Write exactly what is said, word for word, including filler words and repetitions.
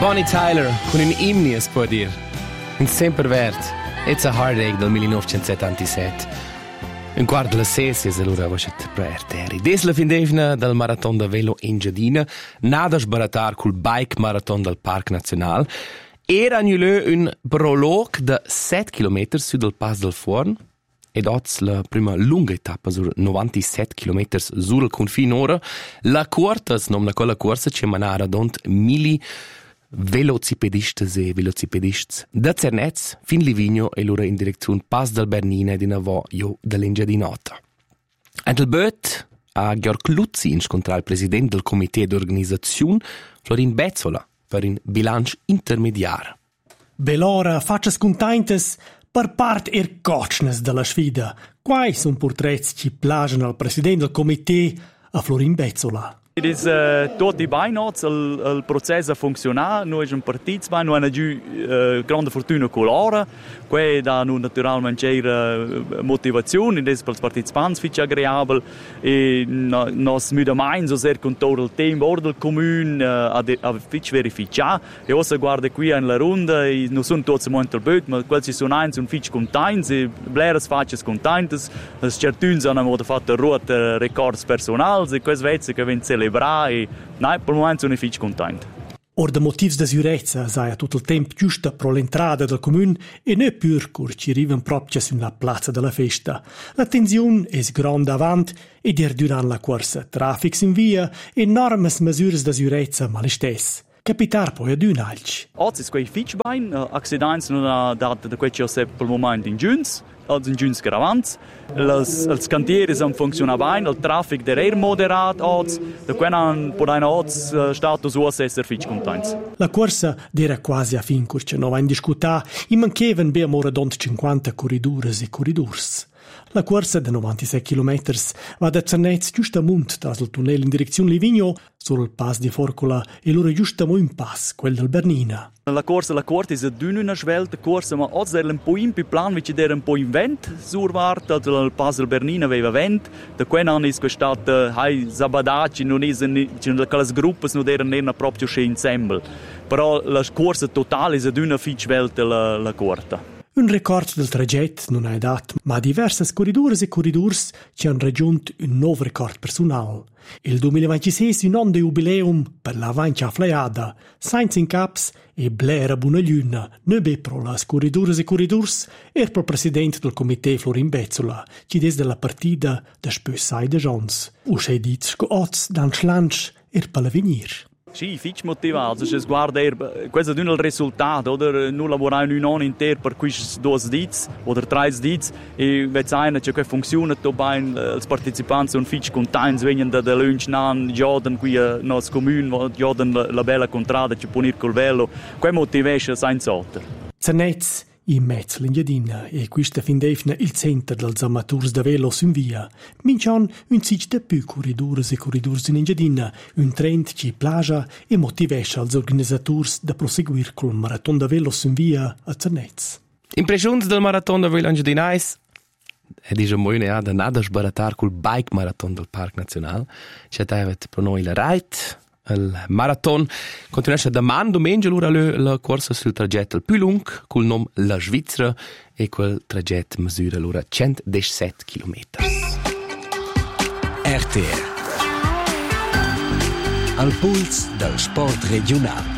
Bonnie Tyler con un imni, si può dire. Un sempervert. It's a Heartache del millenovecentosettantasette. Un quarto della sessia, allora va a preerteri. Des la findevna del marathon da velo in Giardina, nada sbaratar col bike marathon del Parc Nacional. Era annulé un prolog de sette chilometri su del Pas del Forn. Ed oggi la prima lunga etapa sur novantasette chilometri sul confine ora. La corta, non la quella corsa, c'è manara dont mili velocipedistas e velocipedists da Cernez fin Livigno e loro in direzione Pas del Bernina di Navò io dell'Engiadinota. Ed il bot a Georg Luzzi incontrà il presidente del comité d'organizzazione Florin Bezzola per un bilancio intermediario. Belora faccias containtes per part er cochnes della sfida. Quai son portrets ci plagen al presidente del comité a Florin Bezzola. It is uh, tutti bene, il, il processo funziona, noi siamo partiti, noi abbiamo uh, grande fortuna con l'ora, che dà naturalmente uh, motivazione, ed è per i partecipanti fiche agreabile, e no, nos müde mai so sehr con tutto il tempo del comune uh, a, a fiche verificare, e ora guarda qui nella ronda, e non sono tutti molto al bot, ma quelli sono un sono fiche contenti, e bleras faccias contenti, le certunes hanno fatto rotte records personali, e questo vezzi che vengono celebrare, nein, per il momento sono fiche contenti. Or de motivs de sicurezza sai a tutto il tempo giusta pro l'entrada del comune e ne pur cur ci arrivan proprio sulla piazza della festa. La tensione è grande avanti e der durant la corsa traffic in via enormes misure de sicurezza ma le stesse. Capitar poi ad un alci. Oggi è quei fiche bene, uh, accidenti non ha dato da quel che ho per il momento in giuns, oggi in giuns garavanti. I cantieri funzionano bene, il traffico è moderato oggi, da cui non potranno oggi stato su essere fiche contenti. La corsa era quasi a fin curce, non va in discuta, e mancavano ben ora cinquanta corridores e corridors. La corsa de novantasette chilometri va da Cernez giustamente dal tunnel in direzione Livigno sul Pas di Forcola e loro giustamente in Pas, quel del Bernina. La corsa, la corsa è una svelta corsa, ma oggi era un po' in più plan, perché era un po' in vento sul Vart, il Pas del Bernina aveva vento, da quel anno è stato, hai sabadaci, non è, quelle gruppe non erano proprio insieme, però la corsa totale è una fiche svelta la, la corta. Un record del tragitto non è dato, ma diverse corridores e corridors ci hanno raggiunto un nuovo record personale. Il duemilaventisei è un anno di jubileum per la vancia fleiada, Sainz in caps e Blera Bunaluna, nebe pro las corridores e corridors e per il presidente del comité Florin Bezzola, ci des della partita da Spössai de Jons. Usce dits che oz dan schlanch er per l'avenir. Sì, fiche motivato, se guarda questo è il risultato, o non lavorare un anno intero per questi due dits o tre dits e vediamo che funziona bene, i partecipanti sono fiche contenti, vengono da lunch nan, giocano qui nel nostro comune, giocano la bella contrada, ci punire col velo, questo motiva senza altro. Cernez in mezzo l'Engiadina e questa fin defina il centro dels amateurs da velos in via. Mincian un sich de più corridores e corridors in Engiadina, un trend ci plagia e motivesce als organisators da proseguir col marathon da velos in via a Cernez. Impressioni del marathon da velo Engiadinais e dice moi ne ha da nada sbaratar col bike marathon del Parc Nacional. C'è davet per noi la ride. Il marathon continuesce domani domenica allora la corsa sul tragitto più lungo col nome La Svizzera e quel tragitto misura allora centodiciassette chilometri. R T R Al puls del sport regional.